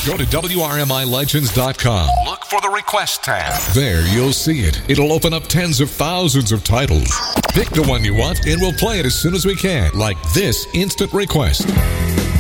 Go to WRMILegends.com. Look for the Request tab. There you'll see it. It'll open up tens of thousands of titles. Pick the one you want, and we'll play it as soon as we can, like this instant request.